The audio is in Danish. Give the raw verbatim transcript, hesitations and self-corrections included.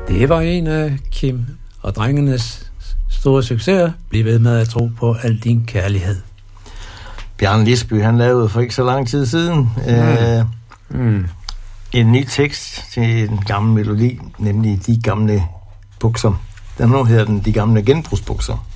Det var en af Kim og drengenes store succeser. Bliv ved med at tro på al din kærlighed. Bjarne Lisby, han lavede for ikke så lang tid siden mm. Øh, mm. en ny tekst til en gammel melodi, nemlig De Gamle Bukser. Den nu hedder den De Gamle Genbrugsbukser.